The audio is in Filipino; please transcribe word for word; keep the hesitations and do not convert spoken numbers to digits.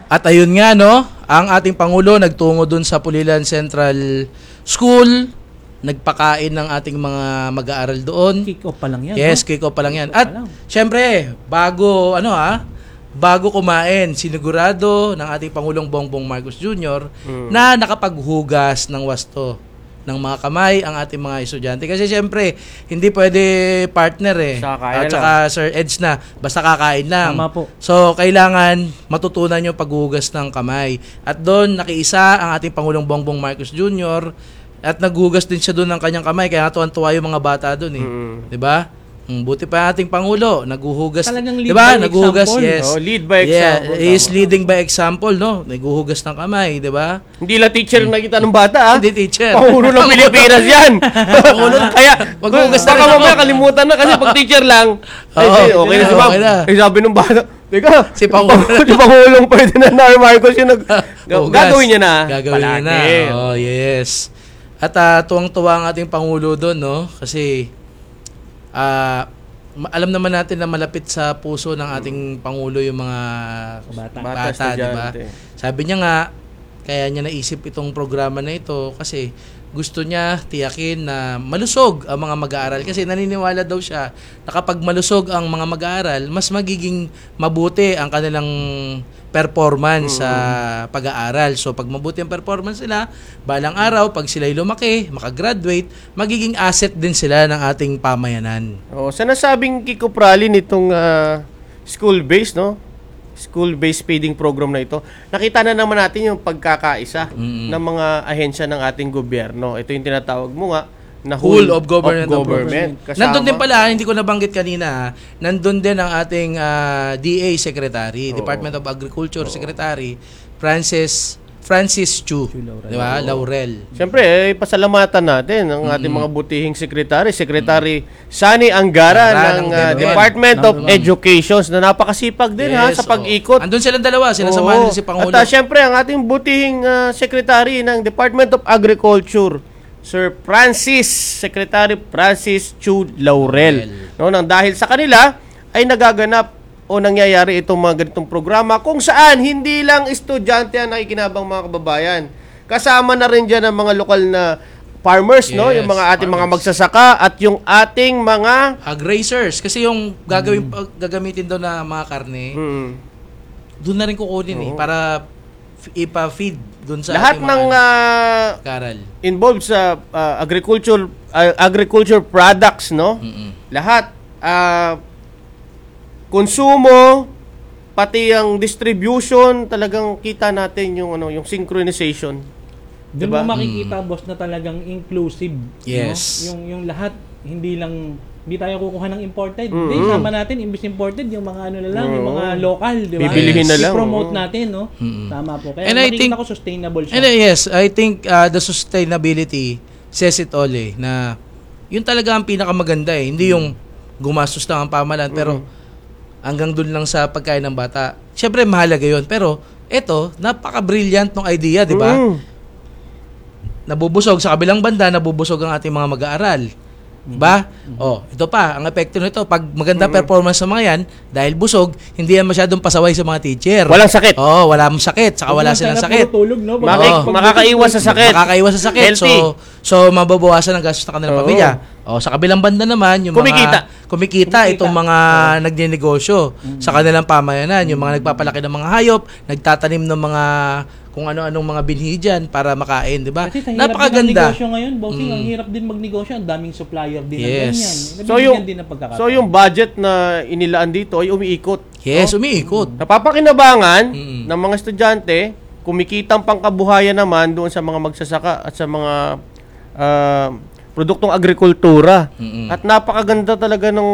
At ayun nga, no, ang ating Pangulo nagtungo dun sa Pulilan Central School, nagpakain ng ating mga mag-aaral doon. Kick-off pa lang yan. Yes, no? kick-off pa lang yan. At syempre, bago, ano ha, bago kumain, sinigurado ng ating Pangulong Bongbong Marcos Junior Mm. na nakapaghugas ng wasto ng mga kamay ang ating mga estudyante. Kasi syempre, hindi pwede partner eh. At saka Sir Eds na, basta kakain lang. Tama po. So, kailangan matutunan yung paghugas ng kamay. At doon, nakiisa ang ating Pangulong Bongbong Marcos Junior at naghugas din siya doon ng kanyang kamay. Kaya natuwan-tuwa yung mga bata doon eh. Mm. Diba? Mm, buti pa ating Pangulo, naghuhugas. Talagang lead diba? by Naghuhugas, example. yes. Oh, lead by example. Yeah, he is leading by example, no? Naghuhugas ng kamay, di ba? Hindi lang teacher na nakita ng bata, ah. Hindi teacher. Pangulo ng Pilipinas yan. Pangulo na. Kaya, maghuhugas na baka mamaya kalimutan na kasi pag teacher lang, ay, Oo, okay, okay na si ma'am. okay na. Ay, sabi nung bata, teka, Si Pangulo. si Pangulong pwede na na, Marcos yung nag... Hugas. Gagawin niya na. Gagawin niya na. Oh, yes. At uh, tuwang-tuwa ang ating Pangulo doon, no? Kasi, ah, uh, alam naman natin na malapit sa puso ng ating Pangulo yung mga bata, bata, bata di ba? Sabi niya nga, kaya niya naisip itong programa na ito kasi gusto niya tiyakin na malusog ang mga mag-aaral kasi naniniwala daw siya na kapag malusog ang mga mag-aaral, mas magiging mabuti ang kanilang performance sa mm. pag-aaral. So pag mabuti ang performance nila, balang araw pag sila'y lumaki, makagraduate, magiging asset din sila ng ating pamayanan. Oh, sa nasabing kick-off rally nitong uh, school-based, no? School-based feeding program na ito, nakita na naman natin yung pagkakaisa mm-hmm. ng mga ahensya ng ating gobyerno. Ito yung tinatawag mo nga na whole of government. Of government. Nandun din pala, hindi ko nabanggit kanina, nandun din ang ating uh, D A Secretary, Oo. Department of Agriculture Oo. Secretary, Francis Francis Chu, di ba? Laurel. Siyempre, eh, pasalamatan natin ang ating mm-hmm. mga butihing secretary, Secretary mm-hmm. Sani Angara Angara ng uh, Department of Education na napakasipag din yes, ha sa pag-ikot. Andun silang dalawa, sinasamahan nila si Pangulo. At uh, siyempre, ang ating butihing uh, secretary ng Department of Agriculture, Sir Francis, Secretary Francis Chu Laurel. No, nang dahil sa kanila ay nagaganap o nangyayari itong mga ganitong programa kung saan hindi lang estudyante ang nakikinabang mga kababayan. Kasama na rin dyan ang mga lokal na farmers, yes, no? Yung mga ating farmers. Mga magsasaka at yung ating mga ag-racers. Kasi yung gagawin, hmm. gagamitin doon na mga karne, hmm. doon na rin kukunin oh. eh, para ipa-feed doon sa lahat ng uh, karal involved sa uh, agriculture uh, agriculture products, no? Mm-mm. Lahat uh, konsumo pati ang distribution, talagang kita natin yung ano, yung synchronization. Doon diba? Mo makikita mm. boss na talagang inclusive, yes. No? Yung yung lahat hindi lang hindi tayo kukuha ng imported. Mm-hmm. Hindi, sama natin, imbis imported, yung mga ano na lang, mm-hmm. yung mga local, di ba? Bibilihin yes. na lang. I-promote natin, no? Mm-hmm. Tama po. Kaya and makikita think, ko sustainable siya. And uh, yes, I think uh, the sustainability says it all eh, na yun talaga ang pinakamaganda eh. Hindi yung gumastos lang ang pamalan, mm-hmm. pero hanggang dun lang sa pagkain ng bata. Siyempre, mahalaga yun. Pero, eto, napaka-brilliant ng idea, di ba? Mm-hmm. Nabubusog, sa kabilang banda, nabubusog ang ating mga mag-aaral. Ba? Mm-hmm. Oh, ito pa, ang epekto nito, pag maganda mm-hmm. performance sa mga yan, dahil busog, hindi yan masyadong pasaway sa mga teacher. Walang sakit. Oh, wala mong sakit, saka wala silang sakit. Tulog, no? Maki- oh. Makakaiwas sa sakit. Makakaiwas sa sakit. Healthy. So, so mababawasan ang gastos ng kanilang oh. pamilya. Oh, sa kabilang banda naman, yung kumikita. mga kumikita, kumikita. itong mga oh. nagnenegosyo mm-hmm. sa kanilang pamayanan, yung mga nagpapalaki ng mga hayop, nagtatanim ng mga kung ano-anong mga binhi dyan para makain, di ba? Napakaganda. Kasi ngayon, bossing, mm. ang hirap din magnegosyo, ang daming supplier din yes. ng ganyan. So yung, din so yung budget na inilaan dito ay umiikot. Yes, no? umiikot. Napapakinabangan mm. ng mga estudyante, kumikitang pangkabuhayan naman doon sa mga magsasaka at sa mga uh, produktong agrikultura. Mm-mm. At napakaganda talaga ng